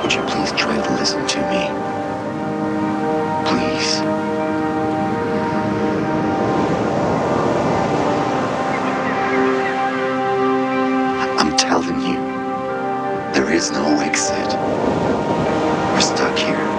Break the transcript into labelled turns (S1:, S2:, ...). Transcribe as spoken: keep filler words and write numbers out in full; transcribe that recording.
S1: Would you please try to listen to me? Please. I'm telling you, there is no exit. We're stuck here.